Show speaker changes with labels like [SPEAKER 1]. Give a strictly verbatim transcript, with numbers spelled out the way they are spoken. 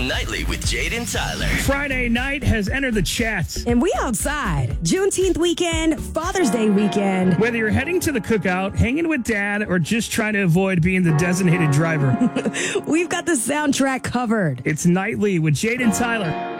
[SPEAKER 1] Nightly with Jade and Tyler.
[SPEAKER 2] Friday night has entered the chat.
[SPEAKER 3] And we outside. Juneteenth weekend, Father's Day weekend.
[SPEAKER 2] Whether you're heading to the cookout, hanging with dad, or just trying to avoid being the designated driver,
[SPEAKER 3] we've got the soundtrack covered.
[SPEAKER 2] it's Nightly with Jade and Tyler.